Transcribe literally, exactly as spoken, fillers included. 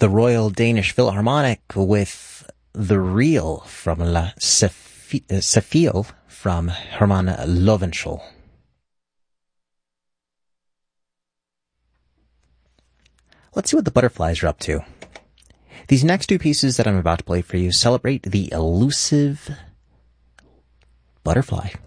the Royal Danish Philharmonic with The Reel from La Sefil from Herman Lovenschul. Let's see what the Butterflies are up to. These next two pieces that I'm about to play for you celebrate the elusive butterfly.